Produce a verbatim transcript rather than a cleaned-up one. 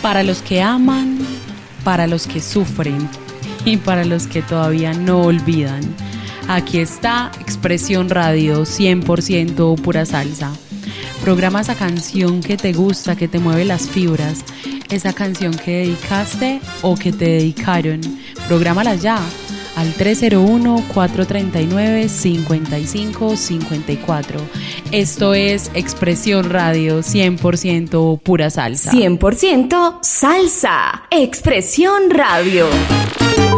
Para los que aman, para los que sufren y para los que todavía no olvidan. Aquí está Expresión Radio, cien por ciento pura salsa. Programa esa canción que te gusta, que te mueve las fibras, esa canción que dedicaste o que te dedicaron. Prográmala ya al tres cero uno, cuatro tres nueve, cinco cinco cinco cuatro. Esto es Expresión Radio, cien por ciento pura salsa. cien por ciento salsa. Expresión Radio.